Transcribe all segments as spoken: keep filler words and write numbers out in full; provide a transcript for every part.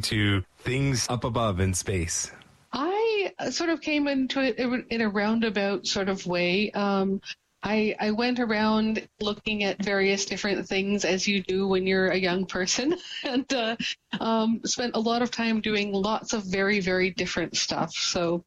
to things up above in space? I sort of came into it in a roundabout sort of way. Um, I, I went around looking at various different things, as you do when you're a young person, and uh, um, spent a lot of time doing lots of very, very different stuff. So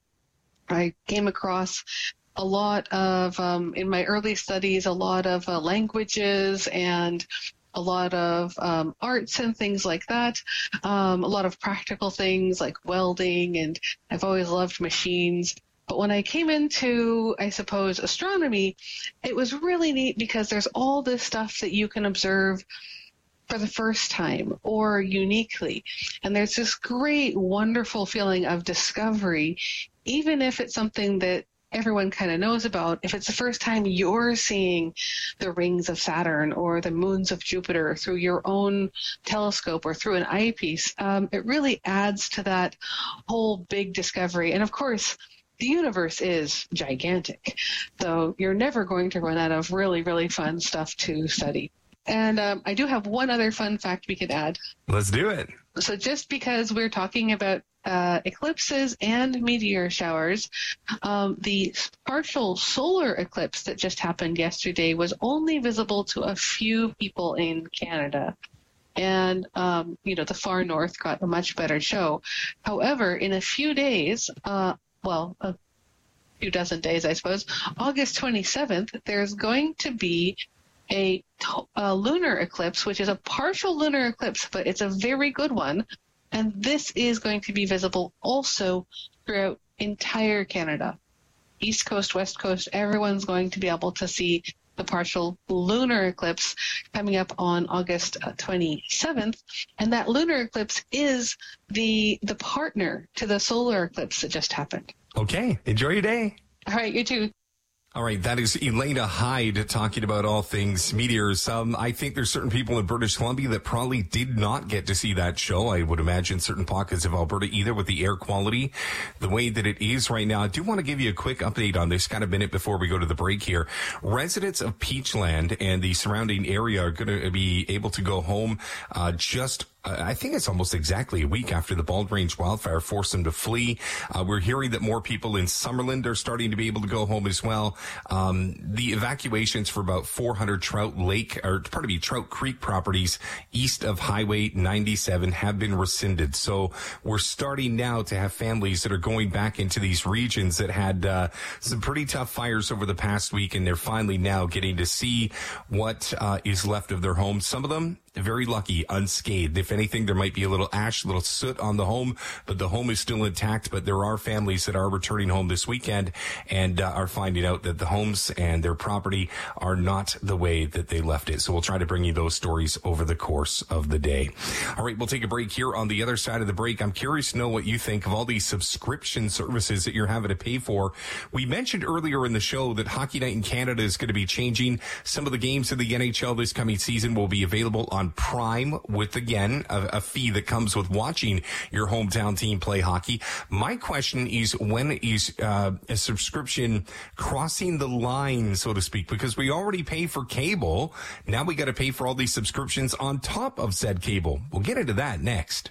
I came across a lot of, um, in my early studies, a lot of uh, languages and a lot of um, arts and things like that, um, a lot of practical things like welding, and I've always loved machines. But when I came into, I suppose, astronomy, it was really neat because there's all this stuff that you can observe for the first time or uniquely. And there's this great, wonderful feeling of discovery, even if it's something that everyone kind of knows about. If it's the first time you're seeing the rings of Saturn or the moons of Jupiter through your own telescope or through an eyepiece, um, it really adds to that whole big discovery. And of course, the universe is gigantic, so you're never going to run out of really, really fun stuff to study. And um, I do have one other fun fact we could add. Let's do it. So just because we're talking about uh, eclipses and meteor showers, um, the partial solar eclipse that just happened yesterday was only visible to a few people in Canada. And, um, you know, the far north got a much better show. However, in a few days, uh, well, a few dozen days, I suppose, August twenty-seventh, there's going to be a, a lunar eclipse, which is a partial lunar eclipse, but it's a very good one. And this is going to be visible also throughout entire Canada. East Coast, West Coast, everyone's going to be able to see the partial lunar eclipse coming up on August twenty-seventh. And that lunar eclipse is the the partner to the solar eclipse that just happened. Okay. Enjoy your day. All right. You too. All right, that is Elena Hyde talking about all things meteors. Um, I think there's certain people in British Columbia that probably did not get to see that show. I would imagine certain pockets of Alberta either, with the air quality the way that it is right now. I do want to give you a quick update on this kind of minute before we go to the break here. Residents of Peachland and the surrounding area are going to be able to go home uh, just I think it's almost exactly a week after the Bald Range wildfire forced them to flee. Uh, we're hearing that more people in Summerland are starting to be able to go home as well. Um, the evacuations for about four hundred Trout Lake, or pardon me, Trout Creek properties east of Highway ninety-seven have been rescinded. So we're starting now to have families that are going back into these regions that had uh, some pretty tough fires over the past week, and they're finally now getting to see what uh, is left of their homes. Some of them very lucky, unscathed. If anything, there might be a little ash, a little soot on the home, but the home is still intact. But there are families that are returning home this weekend and uh, are finding out that the homes and their property are not the way that they left it. So we'll try to bring you those stories over the course of the day. All right, we'll take a break here. On the other side of the break, I'm curious to know what you think of all these subscription services that you're having to pay for. We mentioned earlier in the show that Hockey Night in Canada is going to be changing. Some of the games of the N H L this coming season will be available on Prime, with, again, a, a fee that comes with watching your hometown team play hockey. My question is, when is uh, a subscription crossing the line, so to speak? Because we already pay for cable. Now we got to pay for all these subscriptions on top of said cable. We'll get into that next.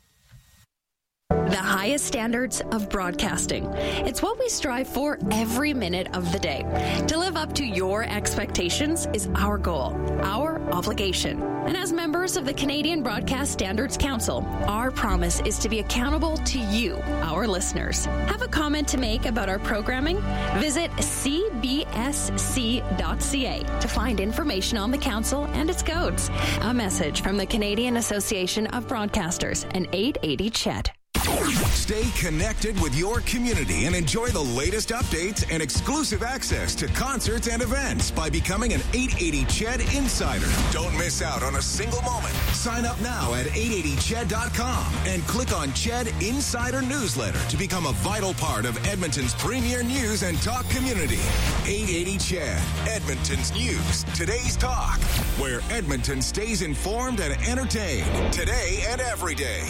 The highest standards of broadcasting. It's what we strive for every minute of the day. To live up to your expectations is our goal, our obligation. And as members of the Canadian Broadcast Standards Council, our promise is to be accountable to you, our listeners. Have a comment to make about our programming? Visit c b s c dot c a to find information on the council and its codes. A message from the Canadian Association of Broadcasters and eight eighty C H E D. Stay connected with your community and enjoy the latest updates and exclusive access to concerts and events by becoming an eight eighty C H E D Insider. Don't miss out on a single moment. Sign up now at eight eighty C H E D dot com and click on C H E D Insider Newsletter to become a vital part of Edmonton's premier news and talk community. eight eighty C H E D, Edmonton's news, today's talk, where Edmonton stays informed and entertained today and every day.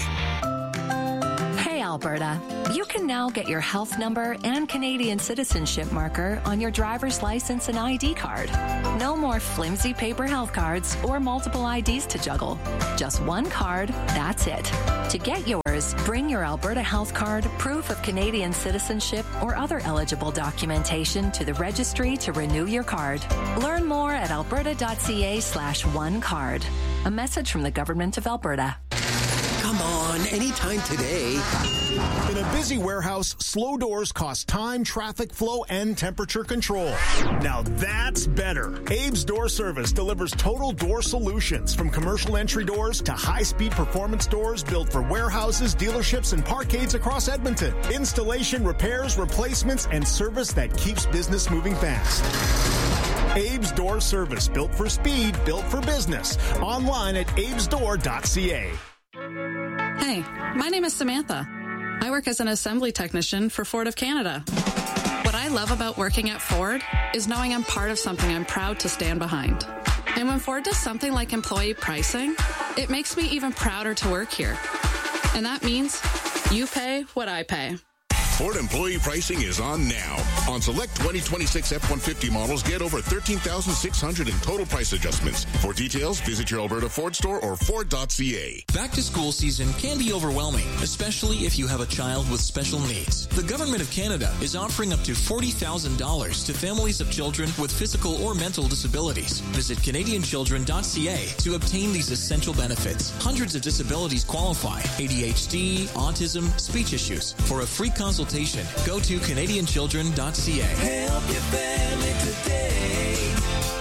Hey, Alberta, you can now get your health number and Canadian citizenship marker on your driver's license and I D card. No more flimsy paper health cards or multiple I Ds to juggle. Just one card, that's it. To get yours, bring your Alberta Health Card, proof of Canadian citizenship, or other eligible documentation to the registry to renew your card. Learn more at alberta.ca slash one card. A message from the Government of Alberta. Come on, anytime today. In a busy warehouse, slow doors cost time, traffic flow, and temperature control. Now that's better. Abe's Door Service delivers total door solutions, from commercial entry doors to high-speed performance doors built for warehouses, dealerships, and parkades across Edmonton. Installation, repairs, replacements, and service that keeps business moving fast. Abe's Door Service, built for speed, built for business. Online at abes door dot c a. Hey, my name is Samantha. I work as an assembly technician for Ford of Canada. What I love about working at Ford is knowing I'm part of something I'm proud to stand behind. And when Ford does something like employee pricing, it makes me even prouder to work here. And that means you pay what I pay. Ford employee pricing is on now. On select twenty twenty-six F one fifty models, get over thirteen thousand six hundred dollars in total price adjustments. For details, visit your Alberta Ford store or ford dot c a. Back to school season can be overwhelming, especially if you have a child with special needs. The Government of Canada is offering up to forty thousand dollars to families of children with physical or mental disabilities. Visit canadian children dot c a to obtain these essential benefits. Hundreds of disabilities qualify: A D H D, autism, speech issues. For a free consultation, go to canadian children dot c a. Help your family today.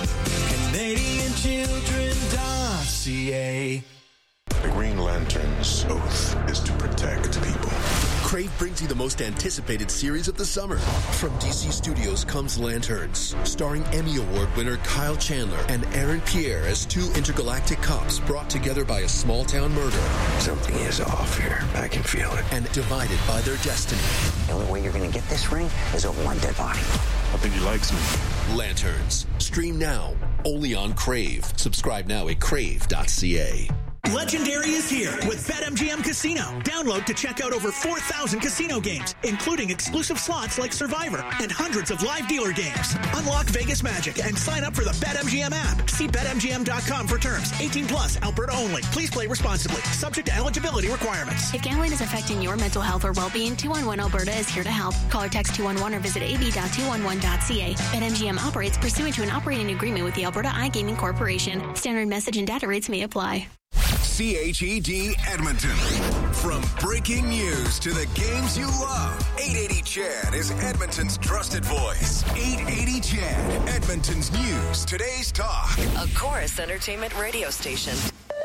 canadian children dot c a. The Green Lantern's oath is to protect people. Crave brings you the most anticipated series of the summer. From D C Studios comes Lanterns, starring Emmy Award winner Kyle Chandler and Aaron Pierre as two intergalactic cops brought together by a small-town murder. Something is off here. I can feel it. And divided by their destiny. The only way you're going to get this ring is over one dead body. I think he likes me. Lanterns. Stream now. Only on Crave. Subscribe now at crave dot c a. Legendary is here with BetMGM Casino. Download to check out over four thousand casino games, including exclusive slots like Survivor and hundreds of live dealer games. Unlock Vegas magic and sign up for the BetMGM app. See bet M G M dot com for terms. eighteen plus, Alberta only. Please play responsibly. Subject to eligibility requirements. If gambling is affecting your mental health or well-being, two one one Alberta is here to help. Call or text two one one or visit a b dot two one one dot c a. BetMGM operates pursuant to an operating agreement with the Alberta iGaming Corporation. Standard message and data rates may apply. C H E D Edmonton. From breaking news to the games you love, eight eighty C H E D is Edmonton's trusted voice. eight eighty C H E D, Edmonton's news, today's talk. A Chorus Entertainment radio station.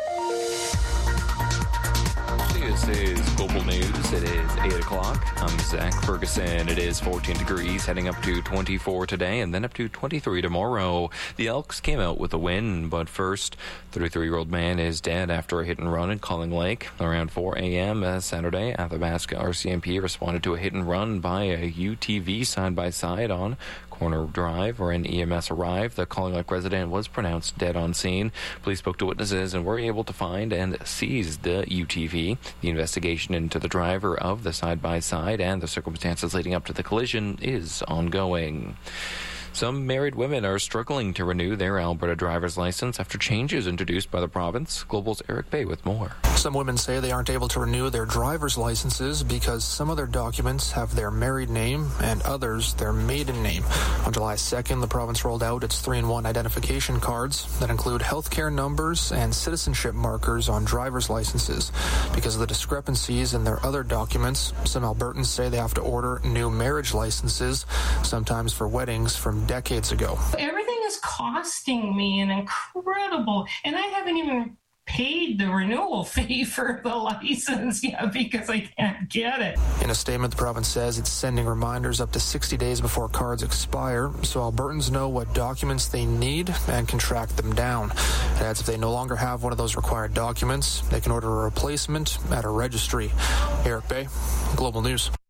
This is Global News. It is eight o'clock. I'm Zach Ferguson. It is fourteen degrees, heading up to twenty-four today and then up to twenty-three tomorrow. The Elks came out with a win, but first, thirty-three-year-old man is dead after a hit and run in Calling Lake. Around four a.m. Uh, Saturday, Athabasca R C M P responded to a hit and run by a U T V side-by-side on Corner Drive. When E M S arrived, the Calling Lake resident was pronounced dead on scene. Police spoke to witnesses and were able to find and seize the U T V. The investigation into the driver of the side-by-side and the circumstances leading up to the collision is ongoing. Some married women are struggling to renew their Alberta driver's license after changes introduced by the province. Global's Eric Bay with more. Some women say they aren't able to renew their driver's licenses because some of their documents have their married name and others their maiden name. On July second, the province rolled out its three in one identification cards that include healthcare numbers and citizenship markers on driver's licenses. Because of the discrepancies in their other documents, some Albertans say they have to order new marriage licenses, sometimes for weddings from decades ago. Everything is costing me an incredible, and I haven't even paid the renewal fee for the license yet because I can't get it. In a statement, the province says it's sending reminders up to sixty days before cards expire, so Albertans know what documents they need and can track them down. It adds if they no longer have one of those required documents, they can order a replacement at a registry. Eric Bay, Global News.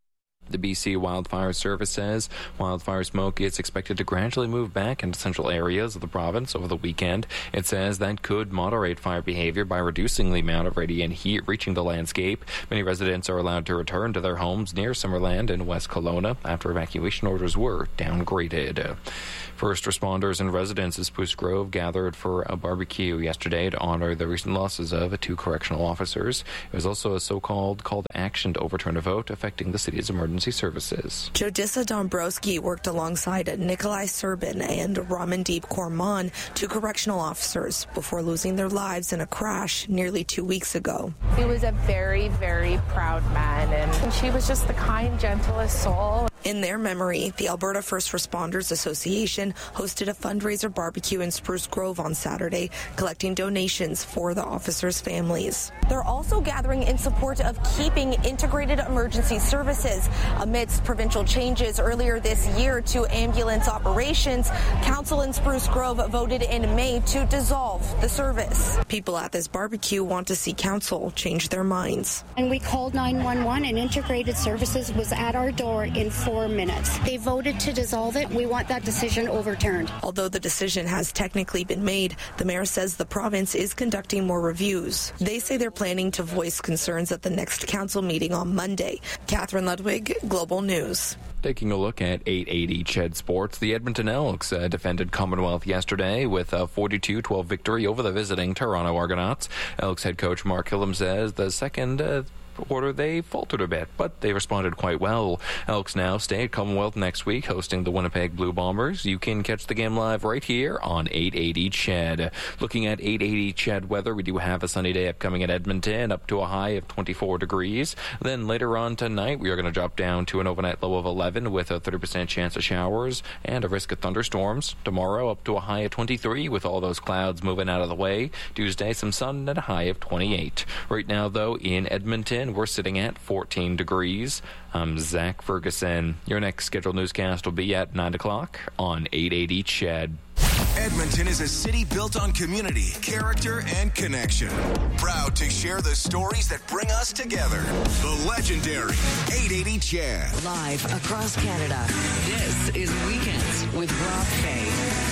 The B C Wildfire Service says wildfire smoke is expected to gradually move back into central areas of the province over the weekend. It says that could moderate fire behavior by reducing the amount of radiant heat reaching the landscape. Many residents are allowed to return to their homes near Summerland in West Kelowna after evacuation orders were downgraded. First responders and residents of Spruce Grove gathered for a barbecue yesterday to honor the recent losses of two correctional officers. It was also a so-called call to action to overturn a vote affecting the city's emergency services. Jodissa Dombrowski worked alongside Nikolai Serbin and Ramandeep Korman, two correctional officers, before losing their lives in a crash nearly two weeks ago. He was a very, very proud man, and she was just the kind, gentlest soul. In their memory, the Alberta First Responders Association hosted a fundraiser barbecue in Spruce Grove on Saturday, collecting donations for the officers' families. They're also gathering in support of keeping integrated emergency services. Amidst provincial changes earlier this year to ambulance operations, Council in Spruce Grove voted in May to dissolve the service. People at this barbecue want to see Council change their minds. And we called nine one one, and integrated services was at our door in four minutes. They voted to dissolve it. We want that decision overturned. Although the decision has technically been made, the mayor says the province is conducting more reviews. They say they're planning to voice concerns at the next council meeting on Monday. Catherine Ludwig, Global News. Taking a look at eight eighty C H E D Sports, the Edmonton Elks uh, defended Commonwealth yesterday with a forty-two twelve victory over the visiting Toronto Argonauts. Elks head coach Mark Hillam says the second uh, quarter they faltered a bit, but they responded quite well. Elks now stay at Commonwealth next week, hosting the Winnipeg Blue Bombers. You can catch the game live right here on eight eighty C H E D. Looking at eight eighty C H E D weather, we do have a sunny day upcoming at Edmonton, up to a high of twenty-four degrees. Then later on tonight, we are going to drop down to an overnight low of eleven with a thirty percent chance of showers and a risk of thunderstorms. Tomorrow, up to a high of twenty-three with all those clouds moving out of the way. Tuesday, some sun at a high of twenty-eight. Right now, though, in Edmonton, we're sitting at fourteen degrees. I'm Zach Ferguson. Your next scheduled newscast will be at nine o'clock on eight eighty C H E D. Edmonton is a city built on community, character, and connection. Proud to share the stories that bring us together. The legendary eight eighty C H E D. Live across Canada, this is Weekends with Rob Fay.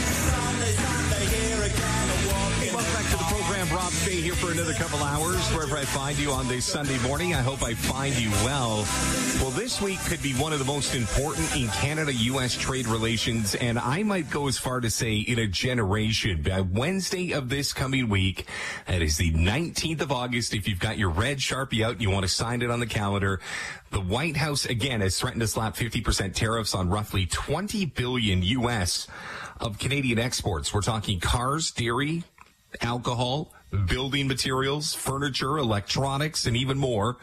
Welcome back to the program. Rob Fay here for another couple hours. Wherever I find you on this Sunday morning, I hope I find you well. Well, this week could be one of the most important in Canada-U S trade relations, and I might go as far to say in a generation. By Wednesday of this coming week, that is the nineteenth of August, if you've got your red Sharpie out and you want to sign it on the calendar, the White House, again, has threatened to slap fifty percent tariffs on roughly twenty billion U S of Canadian exports. We're talking cars, dairy, alcohol, building materials, furniture, electronics, and even more.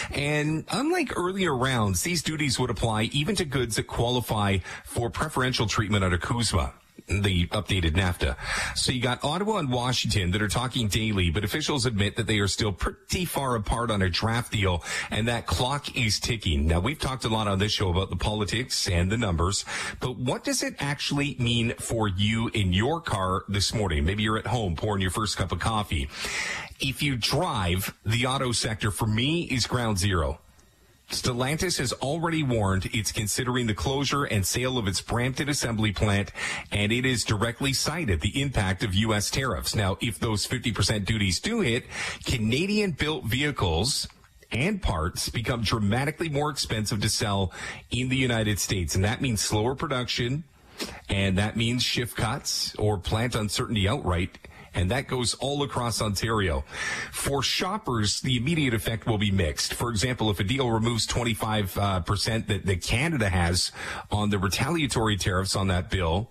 And unlike earlier rounds, these duties would apply even to goods that qualify for preferential treatment under CUSMA, the updated NAFTA. So you got Ottawa and Washington that are talking daily, but officials admit that they are still pretty far apart on a draft deal, and that clock is ticking. Now, we've talked a lot on this show about the politics and the numbers, but what does it actually mean for you in your car this morning? Maybe you're at home pouring your first cup of coffee. If you drive, the auto sector, for me, is ground zero. Stellantis has already warned it's considering the closure and sale of its Brampton assembly plant, and it has directly cited the impact of U S tariffs. Now, if those fifty percent duties do hit, Canadian-built vehicles and parts become dramatically more expensive to sell in the United States, and that means slower production, and that means shift cuts or plant uncertainty outright. And that goes all across Ontario. For shoppers, the immediate effect will be mixed. For example, if a deal removes twenty-five uh, percent that, that Canada has on the retaliatory tariffs on that bill,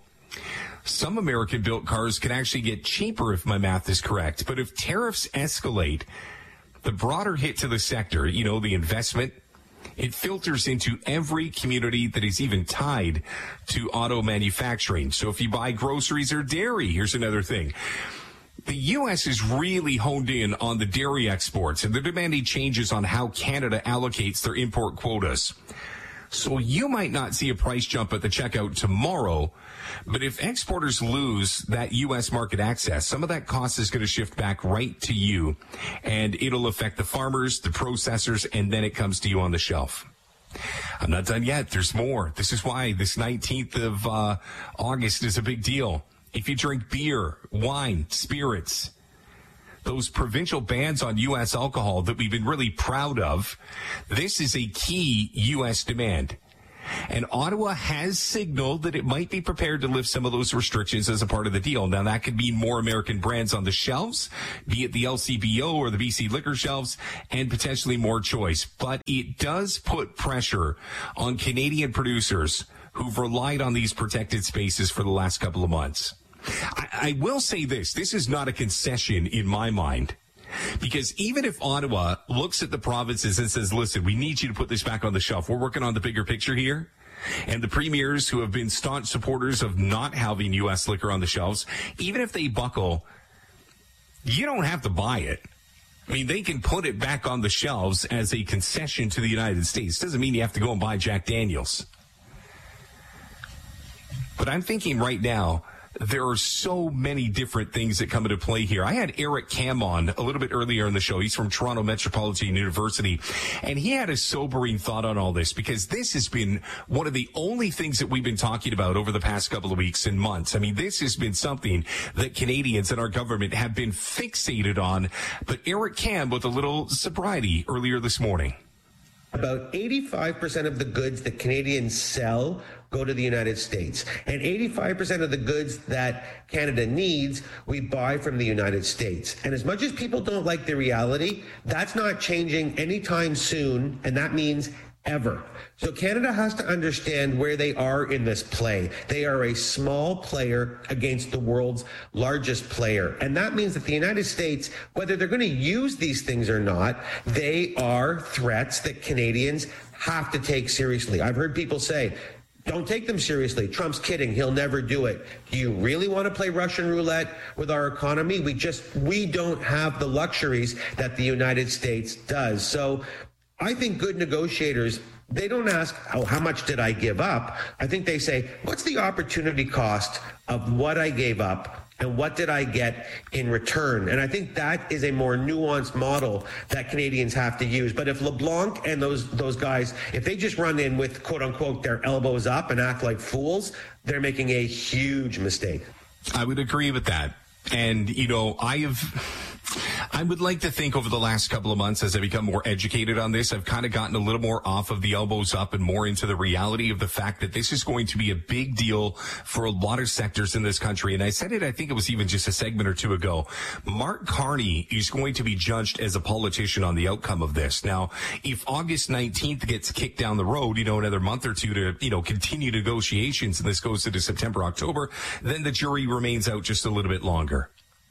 some American-built cars can actually get cheaper if my math is correct. But if tariffs escalate, the broader hit to the sector, you know, the investment, it filters into every community that is even tied to auto manufacturing. So if you buy groceries or dairy, here's another thing. The U S is really honed in on the dairy exports, and they're demanding changes on how Canada allocates their import quotas. So you might not see a price jump at the checkout tomorrow, but if exporters lose that U S market access, some of that cost is going to shift back right to you, and it'll affect the farmers, the processors, and then it comes to you on the shelf. I'm not done yet. There's more. This is why this nineteenth of uh, August is a big deal. If you drink beer, wine, spirits, those provincial bans on U S alcohol that we've been really proud of, this is a key U S demand. And Ottawa has signaled that it might be prepared to lift some of those restrictions as a part of the deal. Now, that could mean more American brands on the shelves, be it the L C B O or the B C liquor shelves, and potentially more choice. But it does put pressure on Canadian producers who've relied on these protected spaces for the last couple of months. I, I will say this. This is not a concession in my mind. Because even if Ottawa looks at the provinces and says, listen, we need you to put this back on the shelf. We're working on the bigger picture here. And the premiers who have been staunch supporters of not having U S liquor on the shelves, even if they buckle, you don't have to buy it. I mean, they can put it back on the shelves as a concession to the United States. Doesn't mean you have to go and buy Jack Daniels. But I'm thinking right now, there are so many different things that come into play here. I had Eric Kam on a little bit earlier in the show. He's from Toronto Metropolitan University, and he had a sobering thought on all this because this has been one of the only things that we've been talking about over the past couple of weeks and months. I mean, this has been something that Canadians and our government have been fixated on. But Eric Kam with a little sobriety earlier this morning. About eighty-five percent of the goods that Canadians sell go to the United States. And eighty-five percent of the goods that Canada needs, we buy from the United States. And as much as people don't like the reality, that's not changing anytime soon, and that means ever. So Canada has to understand where they are in this play. They are a small player against the world's largest player. And that means that the United States, whether they're going to use these things or not, they are threats that Canadians have to take seriously. I've heard people say, don't take them seriously. Trump's kidding. He'll never do it. Do you really want to play Russian roulette with our economy? We just, we don't have the luxuries that the United States does. So I think good negotiators, they don't ask, oh, how much did I give up? I think they say, what's the opportunity cost of what I gave up? And what did I get in return? And I think that is a more nuanced model that Canadians have to use. But if LeBlanc and those those guys, if they just run in with, quote unquote, their elbows up and act like fools, they're making a huge mistake. I would agree with that. And, you know, I have... I would like to think over the last couple of months, as I become more educated on this, I've kind of gotten a little more off of the elbows up and more into the reality of the fact that this is going to be a big deal for a lot of sectors in this country. And I said it, I think it was even just a segment or two ago. Mark Carney is going to be judged as a politician on the outcome of this. Now, if August nineteenth gets kicked down the road, you know, another month or two to, you know, continue negotiations, and this goes into September, October, then the jury remains out just a little bit longer.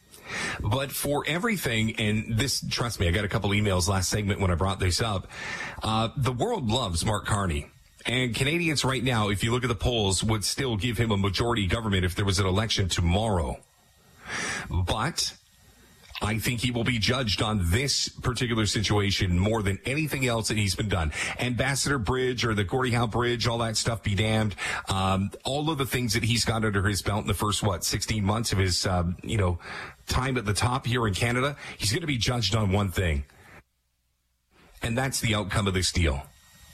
But for everything, and this, trust me, I got a couple emails last segment when I brought this up. Uh, the world loves Mark Carney. And Canadians right now, if you look at the polls, would still give him a majority government if there was an election tomorrow. But I think he will be judged on this particular situation more than anything else that he's been done. Ambassador Bridge or the Gordie Howe Bridge, all that stuff be damned. Um, all of the things that he's got under his belt in the first, what, sixteen months of his, um, you know, time at the top here in Canada, he's going to be judged on one thing. And that's the outcome of this deal.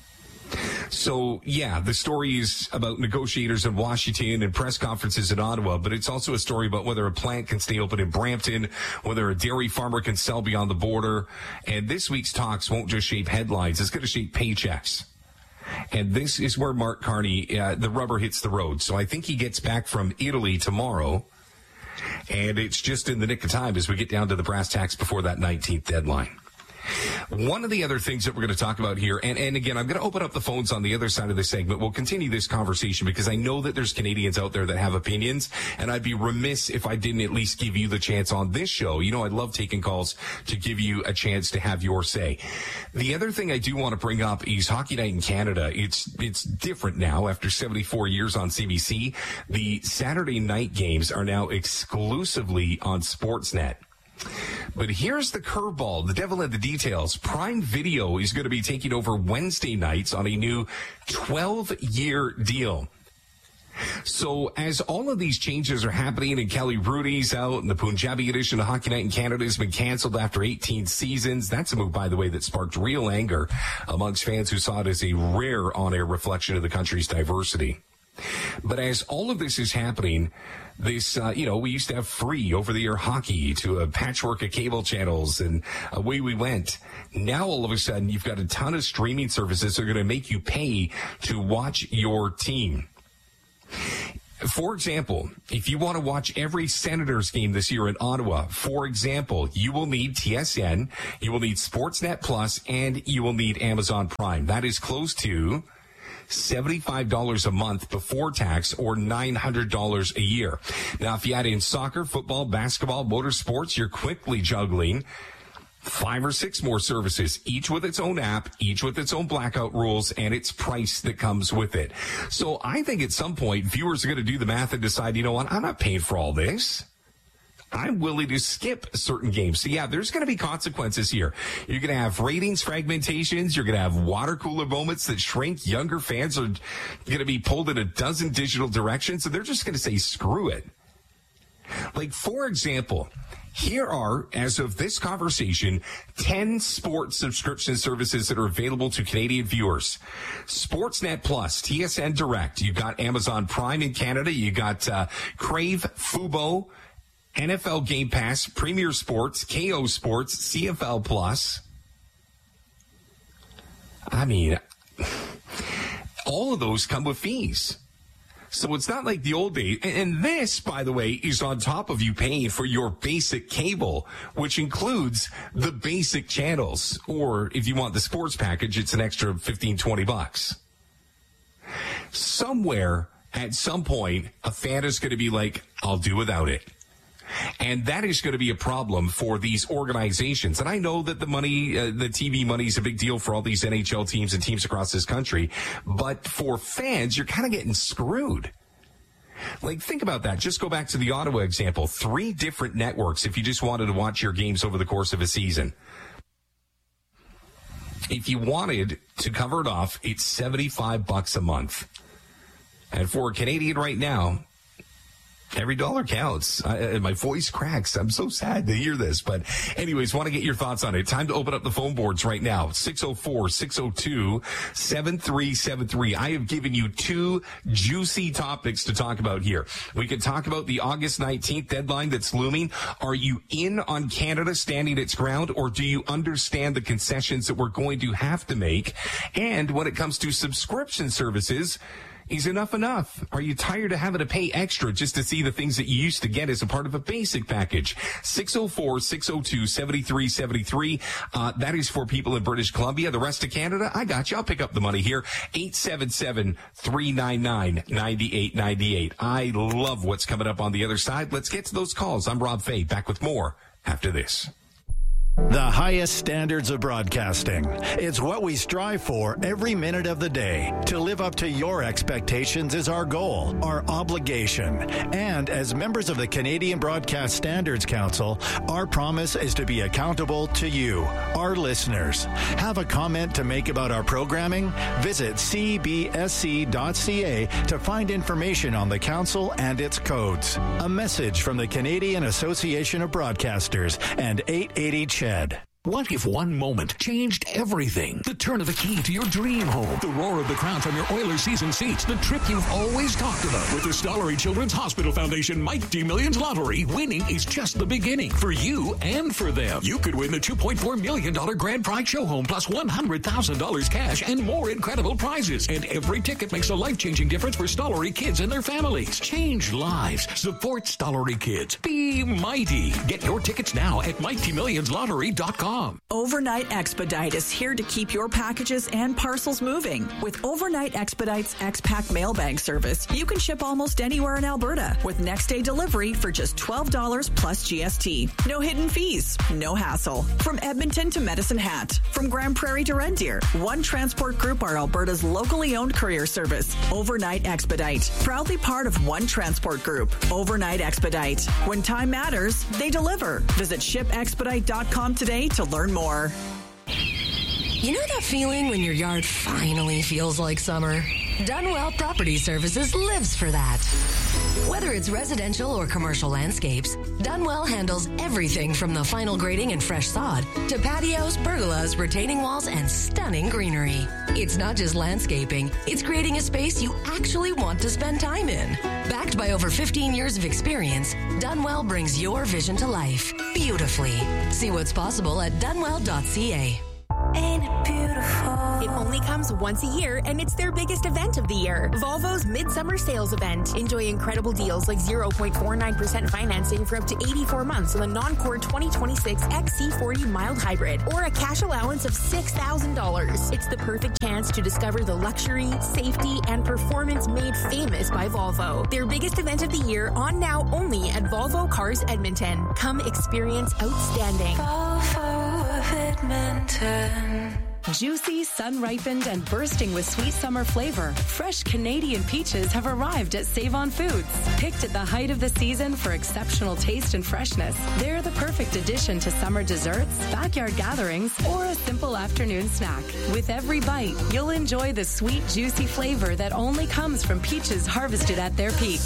So, yeah, the story is about negotiators in Washington and press conferences in Ottawa, but it's also a story about whether a plant can stay open in Brampton, whether a dairy farmer can sell beyond the border. And this week's talks won't just shape headlines. It's going to shape paychecks. And this is where Mark Carney, uh, the rubber hits the road. So I think he gets back from Italy tomorrow. And it's just in the nick of time as we get down to the brass tacks before that nineteenth deadline. One of the other things that we're going to talk about here, and, and again, I'm going to open up the phones on the other side of this segment. We'll continue this conversation because I know that there's Canadians out there that have opinions, and I'd be remiss if I didn't at least give you the chance on this show. You know, I love taking calls to give you a chance to have your say. The other thing I do want to bring up is Hockey Night in Canada. It's, it's different now after seventy-four years on C B C. The Saturday night games are now exclusively on Sportsnet. But here's the curveball. The devil had the details. Prime Video is going to be taking over Wednesday nights on a new twelve-year deal. So as all of these changes are happening and Kelly Rudy's out and the Punjabi edition of Hockey Night in Canada has been canceled after eighteen seasons, that's a move, by the way, that sparked real anger amongst fans who saw it as a rare on-air reflection of the country's diversity. But as all of this is happening, this, uh, you know, we used to have free over-the-air hockey to a patchwork of cable channels, and away we went. Now, all of a sudden, you've got a ton of streaming services that are going to make you pay to watch your team. For example, if you want to watch every Senators game this year in Ottawa, for example, you will need T S N, you will need Sportsnet Plus, and you will need Amazon Prime. That is close to seventy-five dollars a month before tax, or nine hundred dollars a year. Now, if you add in soccer, football, basketball, motorsports, you're quickly juggling five or six more services, each with its own app, each with its own blackout rules, and its price that comes with it. So I think at some point, viewers are going to do the math and decide, you know what, I'm not paying for all this. I'm willing to skip certain games. So, yeah, there's going to be consequences here. You're going to have ratings fragmentations. You're going to have water cooler moments that shrink. Younger fans are going to be pulled in a dozen digital directions, and they're just going to say, screw it. Like, for example, here are, as of this conversation, ten sports subscription services that are available to Canadian viewers. Sportsnet Plus, T S N Direct. You've got Amazon Prime in Canada. You got uh, Crave, Fubo, N F L Game Pass, Premier Sports, K O Sports, C F L Plus. I mean, all of those come with fees. So it's not like the old days. And this, by the way, is on top of you paying for your basic cable, which includes the basic channels. Or if you want the sports package, it's an extra fifteen, twenty bucks. Somewhere, at some point, a fan is going to be like, I'll do without it. And that is going to be a problem for these organizations. And I know that the money, uh, the T V money is a big deal for all these N H L teams and teams across this country. But for fans, you're kind of getting screwed. Like, think about that. Just go back to the Ottawa example. Three different networks if you just wanted to watch your games over the course of a season. If you wanted to cover it off, it's seventy-five bucks a month. And for a Canadian right now, every dollar counts. I, my voice cracks. I'm so sad to hear this. But anyways, want to get your thoughts on it. Time to open up the phone boards right now. six oh four, six oh two, seven three seven three. I have given you two juicy topics to talk about here. We can talk about the August nineteenth deadline that's looming. Are you in on Canada standing its ground, or do you understand the concessions that we're going to have to make? And when it comes to subscription services, is enough enough? Are you tired of having to pay extra just to see the things that you used to get as a part of a basic package? six oh four, six oh two, seven three seven three. Uh, that is for people in British Columbia. The rest of Canada, I got you. I'll pick up the money here. eight seven seven, three nine nine, nine eight nine eight. I love what's coming up on the other side. Let's get to those calls. I'm Rob Fay, back with more after this. The highest standards of broadcasting. It's what we strive for every minute of the day. To live up to your expectations is our goal, our obligation. And as members of the Canadian Broadcast Standards Council, our promise is to be accountable to you, our listeners. Have a comment to make about our programming? Visit c b s c dot c a to find information on the council and its codes. A message from the Canadian Association of Broadcasters and eight eighty C H E D. What if one moment changed everything? The turn of the key to your dream home. The roar of the crowd from your Oilers season seats. The trip you've always talked about. With the Stollery Children's Hospital Foundation Mighty Millions Lottery, winning is just the beginning for you and for them. You could win the two point four million dollars grand prize show home plus one hundred thousand dollars cash and more incredible prizes. And every ticket makes a life-changing difference for Stollery kids and their families. Change lives. Support Stollery kids. Be mighty. Get your tickets now at mighty millions lottery dot com. Overnight Expedite is here to keep your packages and parcels moving. With Overnight Expedite's X-Pack mailbag service, you can ship almost anywhere in Alberta with next-day delivery for just twelve dollars plus G S T. No hidden fees, no hassle. From Edmonton to Medicine Hat, from Grand Prairie to Red Deer, One Transport Group are Alberta's locally owned courier service. Overnight Expedite, proudly part of One Transport Group. Overnight Expedite. When time matters, they deliver. Visit ship expedite dot com today to learn more. You know that feeling when your yard finally feels like summer? Dunwell Property Services lives for that. Whether it's residential or commercial landscapes, Dunwell handles everything from the final grading and fresh sod to patios, pergolas, retaining walls, and stunning greenery. It's not just landscaping, it's creating a space you actually want to spend time in. Backed by over fifteen years of experience, Dunwell brings your vision to life beautifully. See what's possible at dunwell dot c a. Ain't it beautiful? It only comes once a year, and it's their biggest event of the year. Volvo's Midsummer Sales Event. Enjoy incredible deals like zero point four nine percent financing for up to eighty-four months on the non-core twenty twenty-six X C forty Mild Hybrid, or a cash allowance of six thousand dollars. It's the perfect chance to discover the luxury, safety, and performance made famous by Volvo. Their biggest event of the year, on now only at Volvo Cars Edmonton. Come experience outstanding. Volvo of Edmonton. Juicy, sun-ripened, and bursting with sweet summer flavor, fresh Canadian peaches have arrived at Save-On Foods. Picked at the height of the season for exceptional taste and freshness, they're the perfect addition to summer desserts, backyard gatherings, or a simple afternoon snack. With every bite, you'll enjoy the sweet, juicy flavor that only comes from peaches harvested at their peak.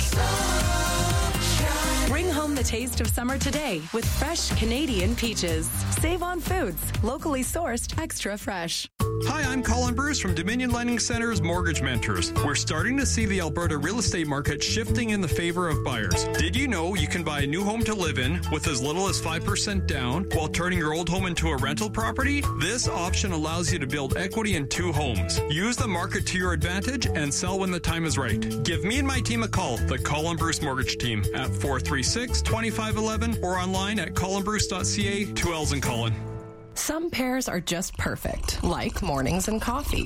Bring home the taste of summer today with fresh Canadian peaches. Save on Foods, locally sourced, extra fresh. Hi, I'm Colin Bruce from Dominion Lending Center's Mortgage Mentors. We're starting to see the Alberta real estate market shifting in the favor of buyers. Did you know you can buy a new home to live in with as little as five percent down while turning your old home into a rental property? This option allows you to build equity in two homes. Use the market to your advantage and sell when the time is right. Give me and my team a call, the Colin Bruce Mortgage Team, at four three six, two five one one or online at colin bruce dot c a. Two L's in Colin. Some pairs are just perfect, like mornings and coffee.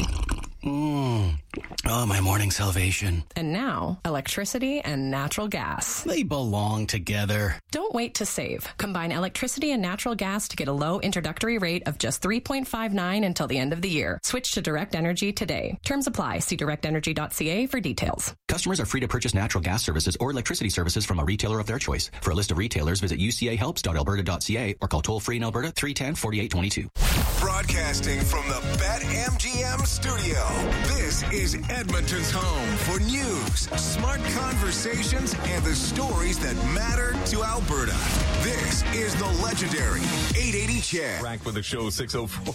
Mmm. Oh, my morning salvation. And now, electricity and natural gas. They belong together. Don't wait to save. Combine electricity and natural gas to get a low introductory rate of just three point five nine until the end of the year. Switch to Direct Energy today. Terms apply. See direct energy dot c a for details. Customers are free to purchase natural gas services or electricity services from a retailer of their choice. For a list of retailers, visit u c a helps dot alberta dot c a or call toll-free in Alberta three one zero, four eight two two. Broadcasting from the BetMGM studio, this is Edmonton's home for news, smart conversations, and the stories that matter to Alberta. This is the legendary eight eighty C H E D. Back with the show, six oh four,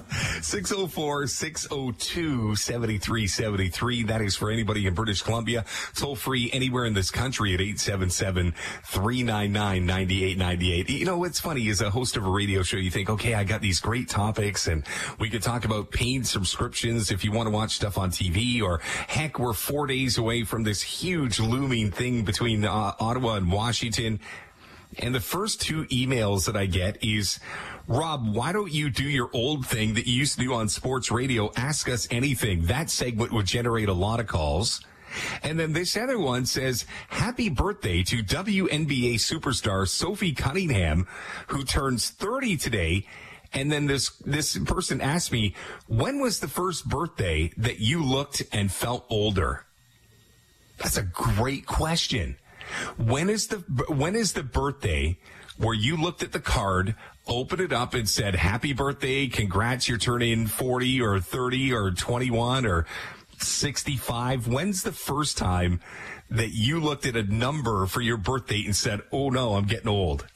six oh four, six oh two, seven three seven three. That is for anybody in British Columbia. Toll free anywhere in this country at eight seven seven, three nine nine, nine eight nine eight. You know, what's funny is a host of a radio show, you think, okay, I got these great topics and we could talk about paid subscriptions if you want to watch stuff on T V, or heck, we're four days away from this huge looming thing between uh, Ottawa and Washington. And the first two emails that I get is, Rob, why don't you do your old thing that you used to do on sports radio? Ask us anything. That segment would generate a lot of calls. And then this other one says, happy birthday to W N B A superstar Sophie Cunningham, who turns thirty today. And then this, this person asked me, when was the first birthday that you looked and felt older? That's a great question. When is the, when is the birthday where you looked at the card, opened it up and said, happy birthday, congrats, you're turning forty or thirty or twenty-one or sixty-five? When's the first time that you looked at a number for your birthday and said, oh no, I'm getting old?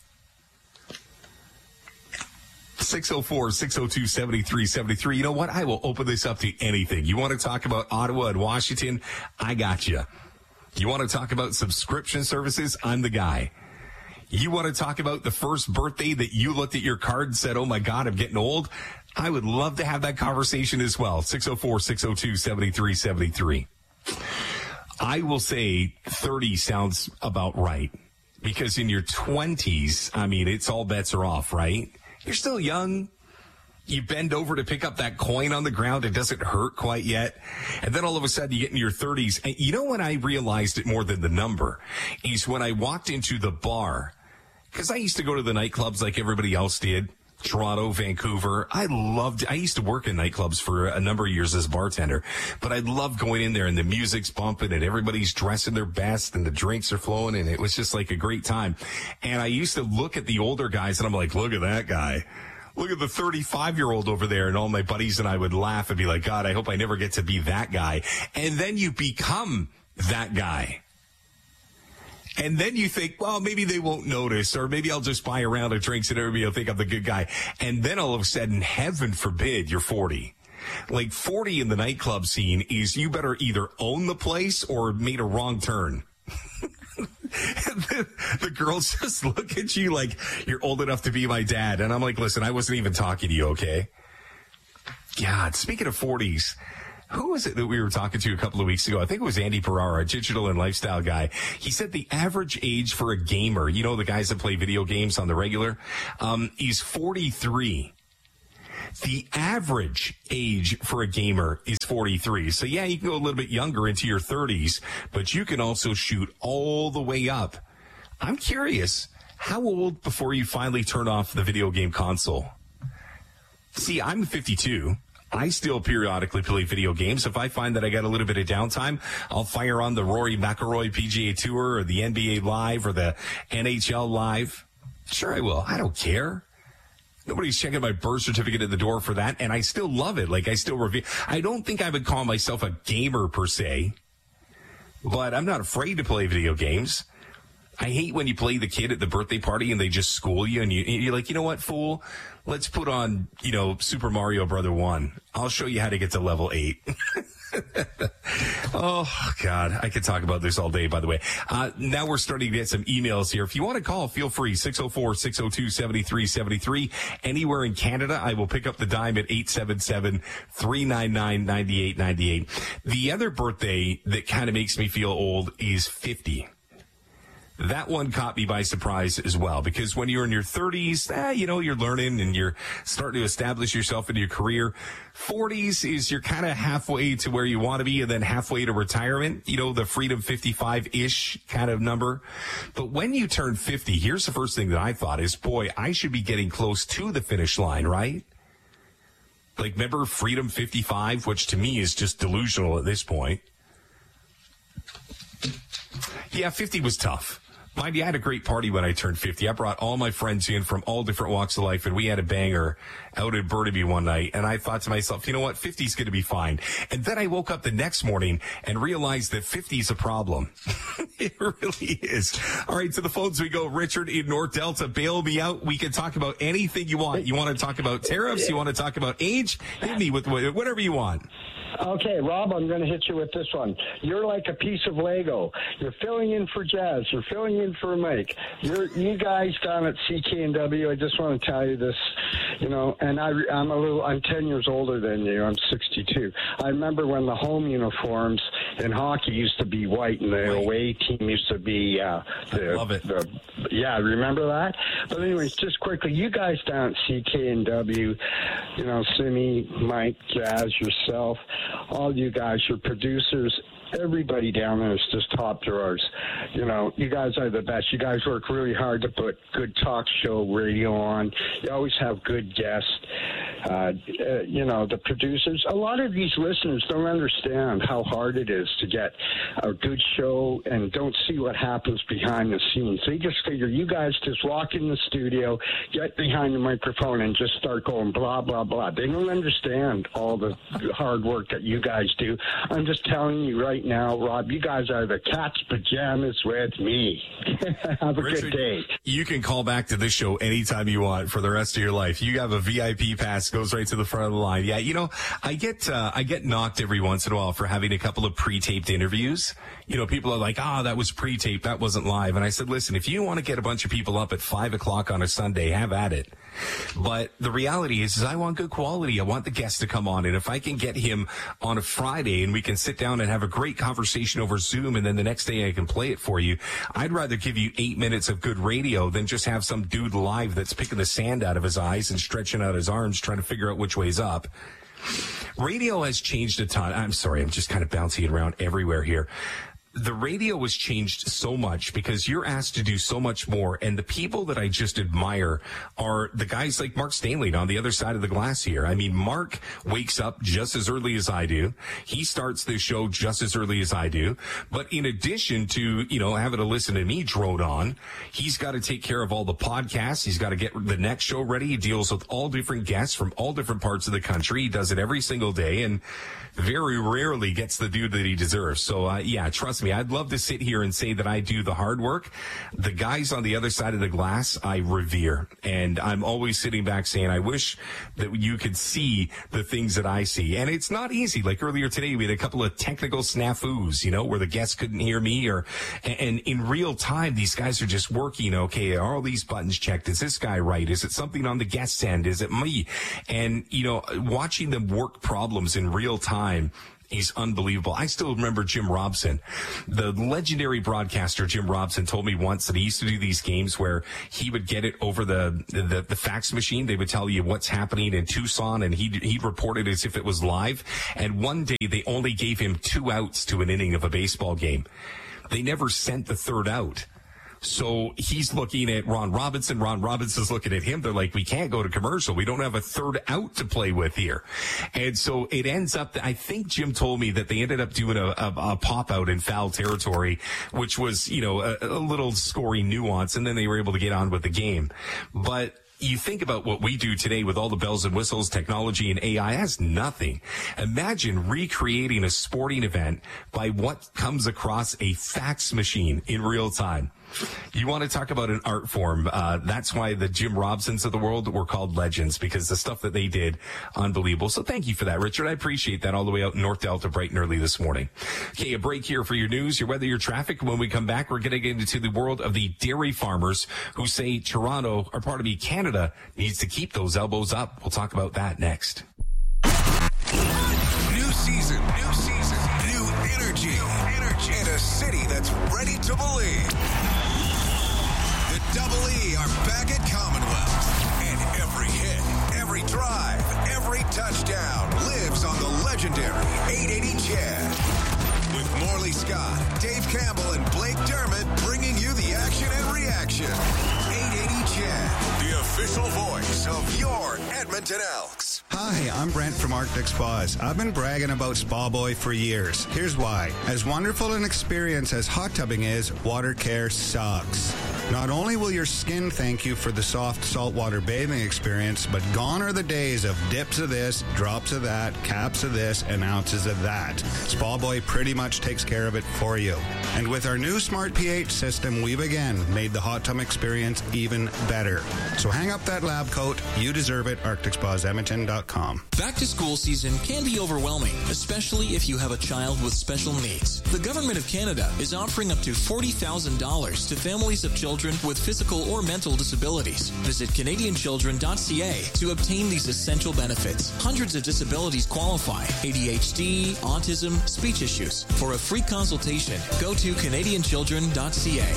six oh four, six oh two, seven three seven three. You know what? I will open this up to anything. You want to talk about Ottawa and Washington? I got you. You want to talk about subscription services? I'm the guy. You want to talk about the first birthday that you looked at your card and said, oh my God, I'm getting old? I would love to have that conversation as well. six oh four, six oh two, seven three seven three. I will say thirty sounds about right, because in your twenties, I mean, it's all bets are off, right? You're still young. You bend over to pick up that coin on the ground. It doesn't hurt quite yet. And then all of a sudden you get in your thirties. And you know when I realized it more than the number is when I walked into the bar. Because I used to go to the nightclubs like everybody else did. Toronto, Vancouver. I loved, I used to work in nightclubs for a number of years as a bartender, but I loved going in there and the music's bumping and everybody's dressing their best and the drinks are flowing and it was just like a great time. And I used to look at the older guys and I'm like, look at that guy. look at the thirty-five-year-old over there, and all my buddies and I would laugh and be like, God, I hope I never get to be that guy. And then you become that guy. And then you think, well, maybe they won't notice, or maybe I'll just buy a round of drinks and everybody will think I'm the good guy. And then all of a sudden, heaven forbid, you're forty. Like forty in the nightclub scene is you better either own the place or made a wrong turn. And then the girls just look at you like you're old enough to be my dad. And I'm like, listen, I wasn't even talking to you, okay? God, speaking of forties, who was it that we were talking to a couple of weeks ago? I think it was Andy Perara, a digital and lifestyle guy. He said the average age for a gamer, you know, the guys that play video games on the regular, um, is forty-three. The average age for a gamer is forty-three. So, yeah, you can go a little bit younger into your thirties, but you can also shoot all the way up. I'm curious, how old before you finally turn off the video game console? See, I'm fifty-two. I still periodically play video games. If I find that I got a little bit of downtime, I'll fire on the Rory McIlroy P G A Tour or the N B A Live or the N H L Live. Sure, I will. I don't care. Nobody's checking my birth certificate at the door for that, and I still love it. Like, I still review. I don't think I would call myself a gamer per se, but I'm not afraid to play video games. I hate when you play the kid at the birthday party and they just school you, and you, you're like, you know what, fool? Let's put on, you know, Super Mario Brother one. I'll show you how to get to level eight. Oh, God. I could talk about this all day, by the way. Uh, now we're starting to get some emails here. If you want to call, feel free. six oh four, six oh two, seven three seven three. Anywhere in Canada, I will pick up the dime at eight seven seven, three nine nine, nine eight nine eight. The other birthday that kind of makes me feel old is fifty. That one caught me by surprise as well, because when you're in your thirties, eh, you know, you're learning and you're starting to establish yourself in your career. forties is you're kind of halfway to where you want to be and then halfway to retirement, you know, the Freedom fifty-five-ish kind of number. But when you turn fifty, here's the first thing that I thought is, boy, I should be getting close to the finish line, right? Like, remember Freedom fifty-five, which to me is just delusional at this point. Yeah, fifty was tough. Mind you, I had a great party when I turned fifty. I brought all my friends in from all different walks of life, and we had a banger out in Burnaby one night. And I thought to myself, you know what, fifty's going to be fine. And then I woke up the next morning and realized that fifty's a problem. It really is. All right, to the phones we go. Richard in North Delta, bail me out. We can talk about anything you want. You want to talk about tariffs? You want to talk about age? Hit me with whatever you want. Okay, Rob, I'm going to hit you with this one. You're like a piece of Lego. You're filling in for Jazz. You're filling in for Mike. You're, you guys down at C K N W, I just want to tell you this, you know, and I, I'm a little, I'm ten years older than you. I'm sixty-two. I remember when the home uniforms in hockey used to be white and the away team used to be, uh, the, I love it. The, yeah, remember that? But anyways, just quickly, you guys down at C K N W, you know, Simi, Mike, Jazz, yourself, all you guys, your producers, everybody down there is just top drawers. You know, you guys are the best. You guys work really hard to put good talk show radio on. You always have good guests. Uh, uh, you know, the producers, a lot of these listeners don't understand how hard it is to get a good show and don't see what happens behind the scenes. They just figure you guys just walk in the studio, get behind the microphone, and just start going blah, blah, blah. They don't understand all the hard work that you guys do. I'm just telling you right now, Rob, you guys are the cat's pajamas with me. Have a Richard, good day. You can call back to this show anytime you want for the rest of your life. You have a V I P pass, goes right to the front of the line. Yeah, you know, I get uh, I get knocked every once in a while for having a couple of pre-taped interviews. You know, people are like, ah, oh, that was pre-taped, that wasn't live. And I said, listen, if you want to get a bunch of people up at five o'clock on a Sunday, have at it. But the reality is, is I want good quality. I want the guest to come on. And if I can get him on a Friday and we can sit down and have a great conversation over Zoom, and then the next day I can play it for you, I'd rather give you eight minutes of good radio than just have some dude live that's picking the sand out of his eyes and stretching out his arms trying to figure out which way's up. Radio has changed a ton. I'm sorry, I'm just kind of bouncing around everywhere here. the radio has changed so much because you're asked to do so much more. And the people that I just admire are the guys like Mark Stanley on the other side of the glass here. I mean, Mark wakes up just as early as I do. He starts this show just as early as I do. But in addition to, you know, having to listen to me drone on, he's got to take care of all the podcasts. He's got to get the next show ready. He deals with all different guests from all different parts of the country. He does it every single day and very rarely gets the due that he deserves. So, uh, yeah, trust me, I'd love to sit here and say that I do the hard work. The guys on the other side of the glass, I revere. And I'm always sitting back saying, I wish that you could see the things that I see. And it's not easy. Like earlier today, we had a couple of technical snafus, you know, where the guests couldn't hear me or, and in real time, these guys are just working. Okay, are all these buttons checked? Is this guy right? Is it something on the guest's end? Is it me? And, you know, watching them work problems in real time is unbelievable. I still remember Jim Robson. The legendary broadcaster Jim Robson told me once that he used to do these games where he would get it over the, the, the fax machine. They would tell you what's happening in Tucson, and he'd, he'd report it as if it was live. And one day they only gave him two outs to an inning of a baseball game. They never sent the third out. So he's looking at Ron Robinson. Ron Robinson's looking at him. They're like, we can't go to commercial. We don't have a third out to play with here. And so it ends up that I think Jim told me that they ended up doing a, a, a pop out in foul territory, which was, you know, a, a little scoring nuance. And then they were able to get on with the game. But you think about what we do today with all the bells and whistles, technology, and A I, that's nothing. Imagine recreating a sporting event by what comes across a fax machine in real time. You want to talk about an art form. Uh, that's why the Jim Robsons of the world were called legends, because the stuff that they did, unbelievable. So thank you for that, Richard. I appreciate that all the way out in North Delta bright and early this morning. Okay, a break here for your news, your weather, your traffic. When we come back, we're going to get into the world of the dairy farmers who say Toronto, or pardon me, Canada, needs to keep those elbows up. We'll talk about that next. New season, new season, new energy, energy, and a city that's ready to believe. Double E are back at Commonwealth. And every hit, every drive, every touchdown lives on the legendary eight eighty C H E D. With Morley Scott, Dave Campbell, and Blake Dermott bringing you the action and reaction. eight eighty C H E D, the official voice of your Edmonton Elks. Hi, I'm Brent from Arctic Spas. I've been bragging about Spa Boy for years. Here's why. As wonderful an experience as hot tubbing is, water care sucks. Not only will your skin thank you for the soft saltwater bathing experience, but gone are the days of dips of this, drops of that, caps of this, and ounces of that. Spa Boy pretty much takes care of it for you. And with our new Smart pH system, we've again made the hot tub experience even better. So hang up that lab coat. You deserve it. Arctic Spas Edmonton dot com. Back to school season can be overwhelming, especially if you have a child with special needs. The Government of Canada is offering up to forty thousand dollars to families of children with physical or mental disabilities. Visit Canadian Children dot C A to obtain these essential benefits. Hundreds of disabilities qualify: A D H D, autism, speech issues. For a free consultation, go to Canadian Children dot C A.